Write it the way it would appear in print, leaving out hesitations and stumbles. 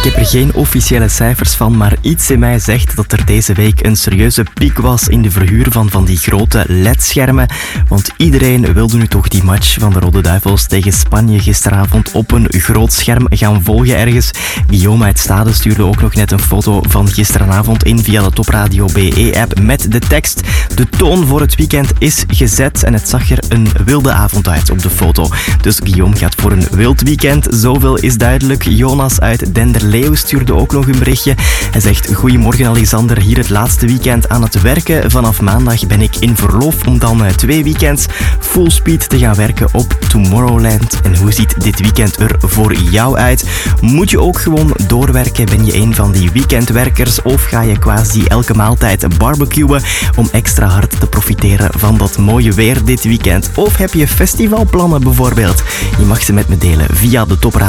heb er geen officiële cijfers van, maar iets in mij zegt dat er deze week een serieuze piek was in de verhuur van die grote LED-schermen. Want iedereen wilde nu toch die match van de Rode Duivels tegen Spanje gisteravond op een groot scherm gaan volgen ergens. Guillaume uit Stade stuurde ook nog net een foto van gisteravond in via de Topradio BE-app met de tekst: de toon voor het weekend is gezet en het zag er een wilde avond uit op de foto. Dus Guillaume gaat voor een wild weekend, zoveel is duidelijk. Jonas uit Denderleeuw stuurde ook nog een berichtje. Hij zegt: goedemorgen Alexander, hier het laatste weekend aan het werken. Vanaf maandag ben ik in verlof om dan 2 weekends full speed te gaan werken op Tomorrowland. En hoe ziet dit weekend er voor jou uit? Moet je ook gewoon doorwerken? Ben je een van die weekendwerkers of ga je quasi elke maaltijd barbecuen om extra hard te profiteren van dat mooie weer dit weekend? Of heb je festivalplannen bijvoorbeeld? Je mag ze met me delen via de Topradio